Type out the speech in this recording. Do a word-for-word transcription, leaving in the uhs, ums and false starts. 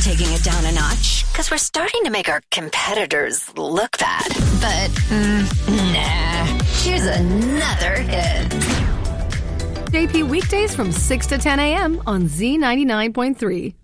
taking it down a notch because we're starting to make our competitors look bad. But, mm, nah. Here's another hit. J P weekdays from six to ten a.m. on Z ninety-nine point three.